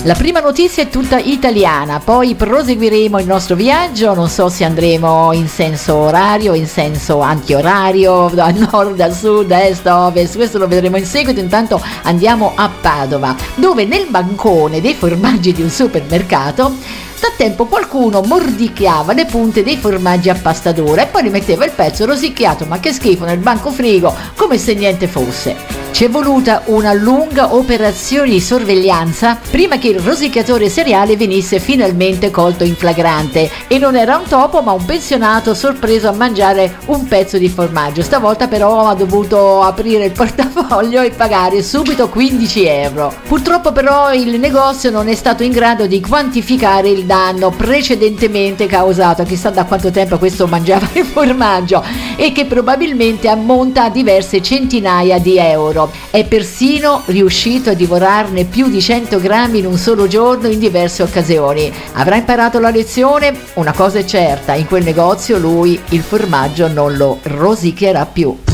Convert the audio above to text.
La prima notizia è tutta italiana, poi proseguiremo il nostro viaggio, non so se andremo in senso orario, in senso antiorario, da nord, a sud, a est, a ovest, questo lo vedremo in seguito. Intanto andiamo a Padova, dove nel bancone dei formaggi di un supermercato da tempo qualcuno mordicchiava le punte dei formaggi a pasta dura e poi li metteva il pezzo rosicchiato, ma che schifo, nel banco frigo, come se niente fosse. Ci è voluta una lunga operazione di sorveglianza prima che il rosicchiatore seriale venisse finalmente colto in flagrante, e non era un topo ma un pensionato sorpreso a mangiare un pezzo di formaggio. Stavolta però ha dovuto aprire il portafoglio e pagare subito 15 euro. Purtroppo però il negozio non è stato in grado di quantificare il danno precedentemente causato, chissà da quanto tempo questo mangiava il formaggio, e che probabilmente ammonta a diverse centinaia di euro. È persino riuscito a divorarne più di 100 grammi in un solo giorno in diverse occasioni. Avrà imparato la lezione? Una cosa è certa, in quel negozio lui il formaggio non lo rosicchierà più.